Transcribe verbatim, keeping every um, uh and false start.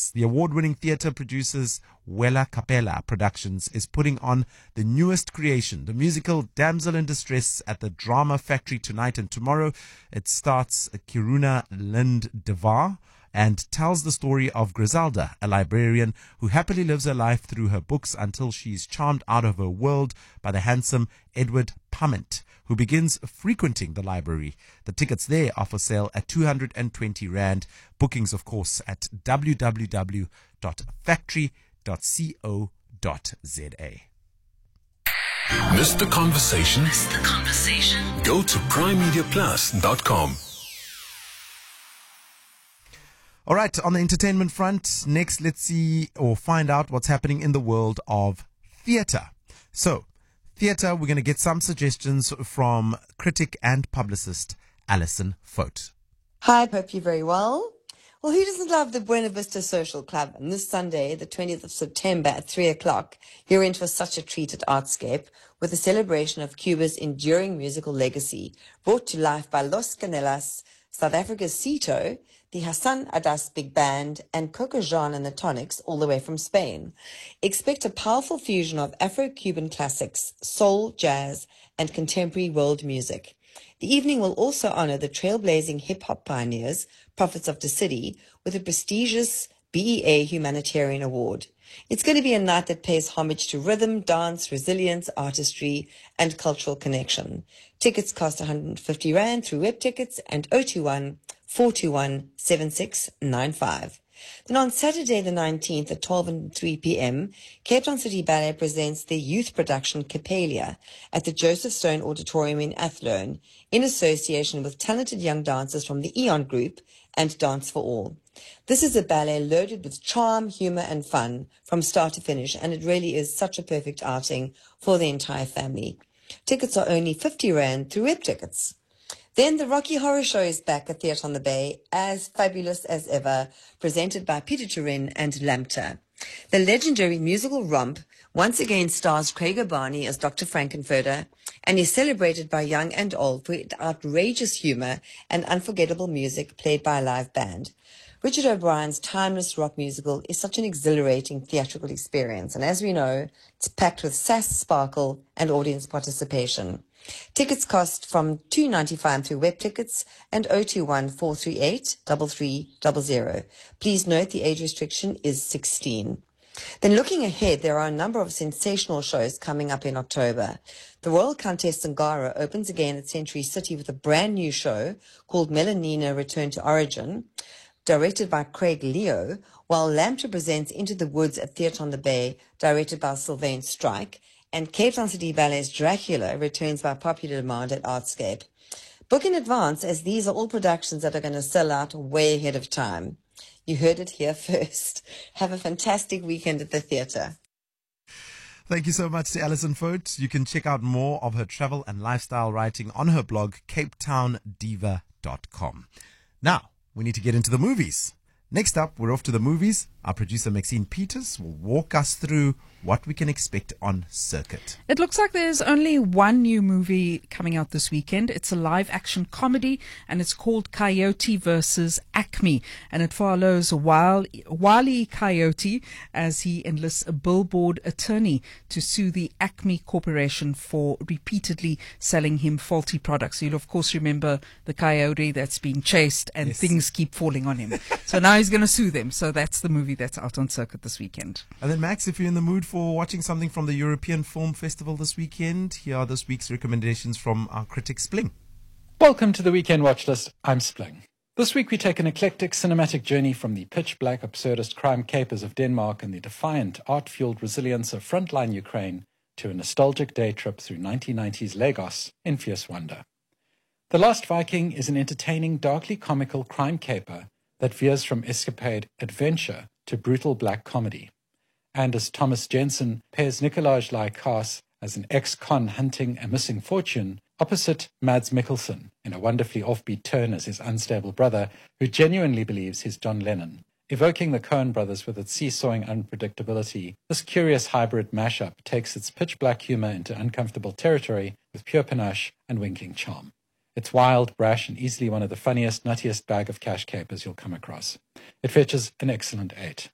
tickets. The award-winning theatre producers Wella Capella Productions is putting on the newest creation, the musical Damsel in Distress, at the Drama Factory tonight and tomorrow. It starts Kiruna Lind Devar and tells the story of Griselda, a librarian who happily lives her life through her books until she is charmed out of her world by the handsome Edward Pummett, who begins frequenting the library. The tickets there are for sale at two hundred twenty rand. Bookings, of course, at w w w dot factory dot co dot z a. Missed the conversation? Missed the conversation? Go to prime media plus dot com. All right, on the entertainment front, next let's see or find out what's happening in the world of theatre. So, theatre, we're going to get some suggestions from critic and publicist Alison Fote. Hi, hope you're very well. Well, who doesn't love the Buena Vista Social Club? And this Sunday, the twentieth of September at three o'clock, you're in for such a treat at Artscape with a celebration of Cuba's enduring musical legacy, brought to life by Los Canelas, South Africa's Cito, the Hassan Adas Big Band, and Coco Jean and the Tonics, all the way from Spain. Expect a powerful fusion of Afro-Cuban classics, soul, jazz, and contemporary world music. The evening will also honor the trailblazing hip-hop pioneers, Prophets of the City, with a prestigious B E A Humanitarian Award. It's going to be a night that pays homage to rhythm, dance, resilience, artistry, and cultural connection. Tickets cost one hundred fifty rand through web tickets and zero two one, four two one, seven six nine five. Then on Saturday the nineteenth at twelve and three p.m., Cape Town City Ballet presents their youth production Capelia at the Joseph Stone Auditorium in Athlone in association with talented young dancers from the Eon Group and Dance for All. This is a ballet loaded with charm, humor, and fun from start to finish, and it really is such a perfect outing for the entire family. Tickets are only fifty rand through web tickets. Then the Rocky Horror Show is back at Theatre on the Bay, as fabulous as ever, presented by Peter Turin and Lambda. The legendary musical romp once again stars Craig O'Barney as Doctor Frankenfurter and is celebrated by young and old for its outrageous humor and unforgettable music played by a live band. Richard O'Brien's timeless rock musical is such an exhilarating theatrical experience, and as we know, it's packed with sass, sparkle, and audience participation. Tickets cost from two dollars ninety-five through web tickets and zero two one, four three eight, three three zero zero. Please note the age restriction is sixteen. Then looking ahead, there are a number of sensational shows coming up in October. The Royal Countess Zingara opens again at Century City with a brand new show called Melanina Return to Origin, directed by Craig Leo, while Lambda presents Into the Woods at Theatre on the Bay, directed by Sylvain Strike, and Cape Town City Ballet's Dracula returns by popular demand at Artscape. Book in advance, as these are all productions that are going to sell out way ahead of time. You heard it here first. Have a fantastic weekend at the theatre. Thank you so much to Alison Fote. You can check out more of her travel and lifestyle writing on her blog, cape town diva dot com. Now, we need to get into the movies. Next up, we're off to the movies. Our producer, Maxine Peters, will walk us through what we can expect on circuit. It looks like there's only one new movie coming out this weekend. It's a live-action comedy, and it's called Coyote versus Acme. And it follows Wile, Wile E. Coyote as he enlists a billboard attorney to sue the Acme Corporation for repeatedly selling him faulty products. You'll, of course, remember the coyote that's being chased and Yes. things keep falling on him. So now he's going to sue them. So that's the movie that's out on circuit this weekend. And then, Max, if you're in the mood for watching something from the European Film Festival this weekend, here are this week's recommendations from our critic Spling. Welcome to the Weekend Watch List. I'm Spling. This week we take an eclectic cinematic journey from the pitch-black absurdist crime capers of Denmark and the defiant, art-fueled resilience of frontline Ukraine to a nostalgic day trip through nineteen nineties Lagos in fierce wonder. The Last Viking is an entertaining, darkly comical crime caper that veers from escapade adventure to brutal black comedy. And as Thomas Jensen pairs Nicolaj Lykas as an ex-con hunting a missing fortune, opposite Mads Mikkelsen in a wonderfully offbeat turn as his unstable brother, who genuinely believes he's John Lennon. Evoking the Coen brothers with its seesawing unpredictability, this curious hybrid mashup takes its pitch-black humor into uncomfortable territory with pure panache and winking charm. It's wild, brash, and easily one of the funniest, nuttiest bag of cash capers you'll come across. It fetches an excellent eight.